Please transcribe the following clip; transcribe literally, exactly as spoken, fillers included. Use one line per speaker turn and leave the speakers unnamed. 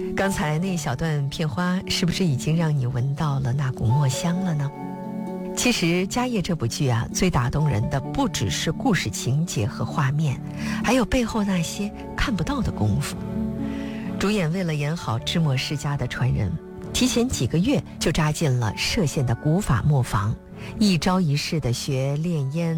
刚才那一小段片花，是不是已经让你闻到了那股墨香了呢？其实《家业》这部剧啊，最打动人的不只是故事情节和画面，还有背后那些看不到的功夫。主演为了演好芝墨世家的传人，提前几个月就扎进了歙县的古法磨坊，一招一式的学炼烟